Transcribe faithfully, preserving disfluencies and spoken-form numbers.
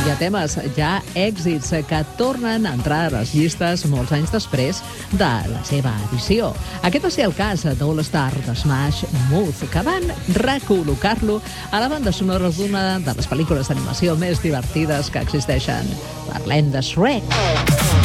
hi ha temes, ja èxits que tornen a entrar a les llistes molts anys després de la seva edició. Aquest va ser el cas d'All Star de Smash Mouth, que van recol·locar-lo a la banda sonora d'una de les pel·lícules d'animació més divertides que existeixen. Parlem de Shrek.